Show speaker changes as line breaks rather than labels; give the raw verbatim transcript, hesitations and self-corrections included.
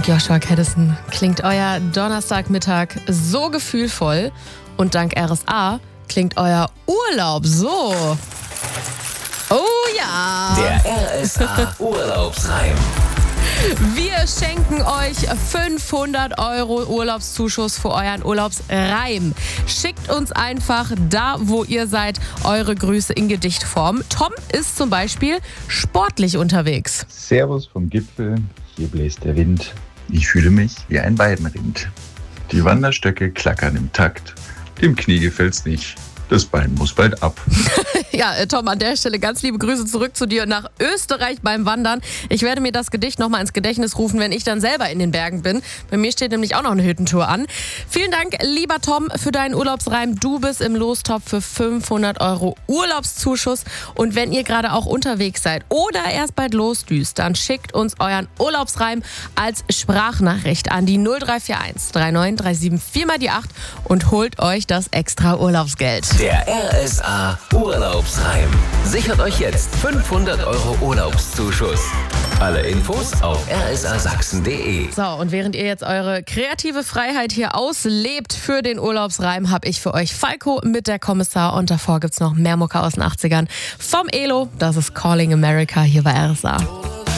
Joshua Caddison, klingt euer Donnerstagmittag so gefühlvoll und dank R S A klingt euer Urlaub so. Oh ja!
Der R S A Urlaubsreim.
Wir schenken euch fünfhundert Euro Urlaubszuschuss für euren Urlaubsreim. Schickt uns einfach da, wo ihr seid, eure Grüße in Gedichtform. Tom ist zum Beispiel sportlich unterwegs.
Servus vom Gipfel, hier bläst der Wind. Ich fühle mich wie ein Weidenrind. Die Wanderstöcke klackern im Takt. Dem Knie gefällt's nicht. Das Bein muss bald ab.
Ja, Tom, an der Stelle ganz liebe Grüße zurück zu dir nach Österreich beim Wandern. Ich werde mir das Gedicht nochmal ins Gedächtnis rufen, wenn ich dann selber in den Bergen bin. Bei mir steht nämlich auch noch eine Hüttentour an. Vielen Dank, lieber Tom, für deinen Urlaubsreim. Du bist im Lostopf für fünfhundert Euro Urlaubszuschuss. Und wenn ihr gerade auch unterwegs seid oder erst bald losdüst, dann schickt uns euren Urlaubsreim als Sprachnachricht an die null drei vier eins drei neun drei sieben vier mal die acht und holt euch das extra Urlaubsgeld.
Der R S A Urlaubsreim. Sichert euch jetzt fünfhundert Euro Urlaubszuschuss. Alle Infos auf r s a sachsen punkt d e.
So, und während ihr jetzt eure kreative Freiheit hier auslebt für den Urlaubsreim, habe ich für euch Falco mit der Kommissar und davor gibt's noch mehr Mucke aus den achtzigern vom Elo. Das ist Calling America hier bei R S A.